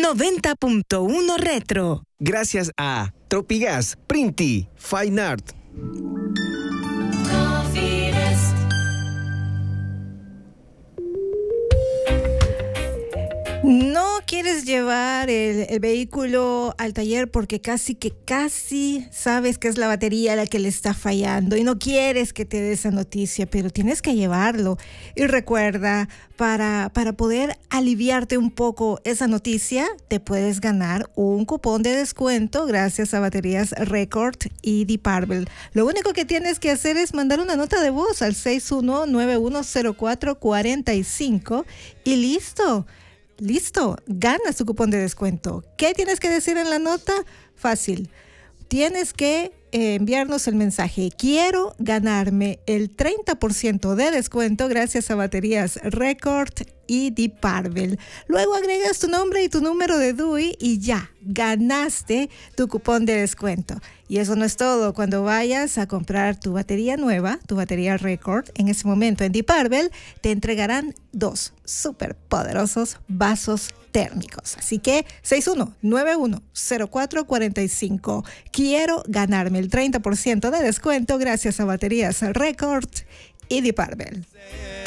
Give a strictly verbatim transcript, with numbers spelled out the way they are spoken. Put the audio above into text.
noventa punto uno Retro. Gracias a Tropigas, Printi, Fine Art. ¿No quieres llevar el, el vehículo al taller porque casi que casi sabes que es la batería la que le está fallando y no quieres que te dé esa noticia, pero tienes que llevarlo? Y recuerda, para, para poder aliviarte un poco esa noticia, te puedes ganar un cupón de descuento gracias a Baterías Record y Deep Purple. Lo único que tienes que hacer es mandar una nota de voz al seis uno nueve uno cero cuatro cuatro cinco y listo. Listo, ganas tu cupón de descuento. ¿Qué tienes que decir en la nota? Fácil. Tienes que eh, enviarnos el mensaje: quiero ganarme el treinta por ciento de descuento gracias a Baterías Record y Deep Purple. Luego agregas tu nombre y tu número de D U I y ya, ganaste tu cupón de descuento. Y eso no es todo. Cuando vayas a comprar tu batería nueva, tu batería Record, en ese momento en Deep Purple, te entregarán dos súper poderosos vasos térmicos. Así que seis uno nueve uno cero cuatro cuatro cinco. Quiero ganarme el treinta por ciento de descuento gracias a Baterías Record y Deep Purple.